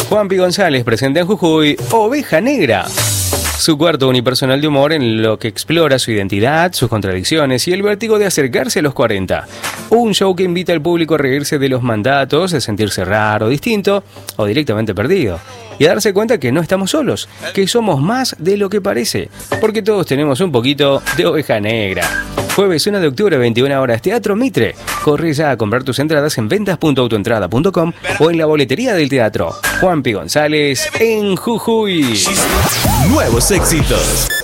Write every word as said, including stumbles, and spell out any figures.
Juanpi González presenta en Jujuy Oveja Negra, su cuarto unipersonal de humor en lo que explora su identidad, sus contradicciones y el vértigo de acercarse a los cuarenta. Un show que invita al público a reírse de los mandatos, a sentirse raro, distinto o directamente perdido. Y a darse cuenta que no estamos solos, que somos más de lo que parece, porque todos tenemos un poquito de oveja negra. Jueves uno de octubre, veintiuna horas, Teatro Mitre. Corre ya a comprar tus entradas en ventas punto autoentrada punto com o en la boletería del teatro. Juanpi González en Jujuy. Nuevos éxitos.